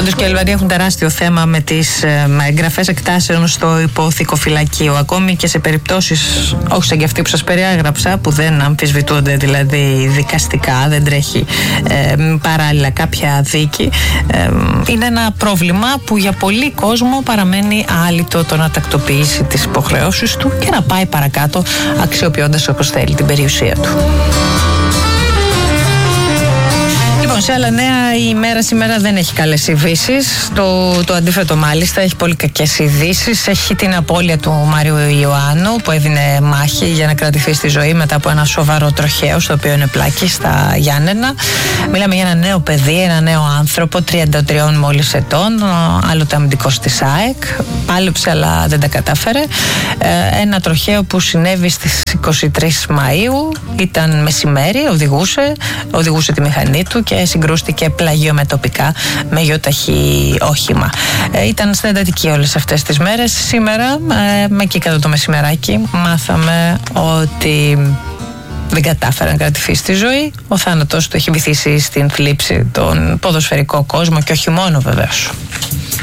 Πάντως και οι Αλβανοί έχουν τεράστιο θέμα με τις εγγραφές εκτάσεων στο υποθηκοφυλακείο. Ακόμη και σε περιπτώσεις, όχι σαν και αυτή που σας περιέγραψα, που δεν αμφισβητούνται δηλαδή δικαστικά, δεν τρέχει παράλληλα κάποια δίκη, είναι ένα πρόβλημα που για πολύ κόσμο παραμένει άλυτο το να τακτοποιήσει τις υποχρεώσεις του και να πάει παρακάτω αξιοποιώντας όπως θέλει την περιουσία του. Λοιπόν, σε άλλα νέα, η ημέρα σήμερα δεν έχει καλές ειδήσεις. Το αντίθετο μάλιστα, έχει πολύ κακές ειδήσεις. Έχει την απώλεια του Μάριου Ιωάννου, που έδινε μάχη για να κρατηθεί στη ζωή μετά από ένα σοβαρό τροχαίο, στο οποίο είναι πλάκη στα Γιάννενα. Μιλάμε για ένα νέο παιδί, ένα νέο άνθρωπο, 33 μόλις ετών, άλλοτε αμυντικός της ΑΕΚ. Πάλεψε, αλλά δεν τα κατάφερε. Ένα τροχαίο που συνέβη στις 23 Μαΐου, ήταν μεσημέρι, οδηγούσε τη μηχανή του και συγκρούστηκε πλαγιομετωπικά με γεωταχή όχημα. Ήταν στην εντατική όλες αυτές τις μέρες. Σήμερα, εκεί κατά το μεσημεράκι, μάθαμε ότι δεν κατάφερε να κρατηθεί στη ζωή. Ο θάνατος του έχει βυθίσει στην θλίψη τον ποδοσφαιρικό κόσμο και όχι μόνο βεβαίως.